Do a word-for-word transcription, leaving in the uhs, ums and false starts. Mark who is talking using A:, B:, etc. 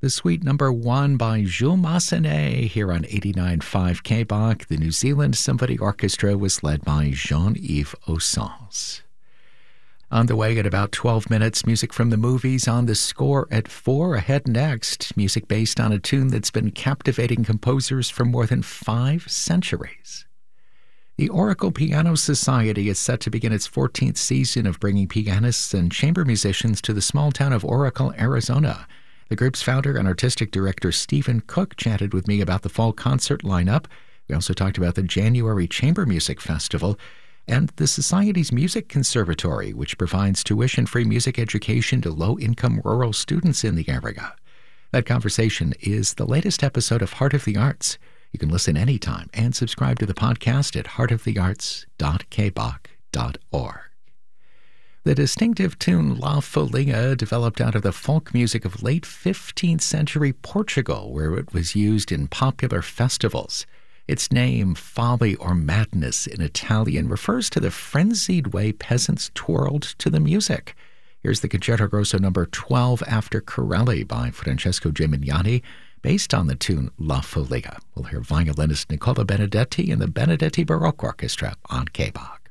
A: The suite number one by Jules Massenet here on eighty-nine point five K B A C. The New Zealand Symphony Orchestra was led by Jean-Yves Ossens. On the way at about twelve minutes, music from the movies on the score at four. Ahead next, music based on a tune that's been captivating composers for more than five centuries. The Oracle Piano Society is set to begin its fourteenth season of bringing pianists and chamber musicians to the small town of Oracle, Arizona. The group's founder and artistic director Stephen Cook chatted with me about the fall concert lineup. We also talked about the January Chamber Music Festival and the Society's Music Conservatory, which provides tuition-free music education to low-income rural students in the area. That conversation is the latest episode of Heart of the Arts. You can listen anytime and subscribe to the podcast at heart of the arts dot k b a c dot org. The distinctive tune La Folia developed out of the folk music of late fifteenth century Portugal, where it was used in popular festivals. Its name, Folly or Madness in Italian, refers to the frenzied way peasants twirled to the music. Here's the Concerto Grosso number twelve after Corelli by Francesco Gimignani, based on the tune La Folia. We'll hear violinist Nicola Benedetti and the Benedetti Baroque Orchestra on K B A C.